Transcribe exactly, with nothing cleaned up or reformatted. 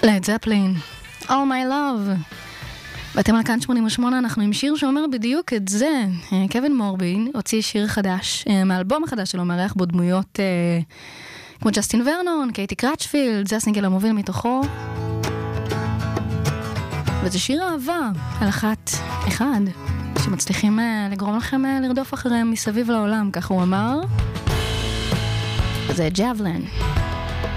לד זפלין, All My Love. ואתם על כאן שמונים ושמונה, אנחנו עם שיר שאומר בדיוק את זה. קווין מורבין הוציא שיר חדש, מאלבום החדש שלו, מארח בו דמויות כמו ג'סטין ורנון, קייטי קראצ'פילד, זה הסינגל המוביל מתוכו. וזה שיר אהבה על אחת, אחד, שמצליחים לגרום לכם לרדוף אחריהם מסביב לעולם, כך הוא אמר. זה ג'אבלן.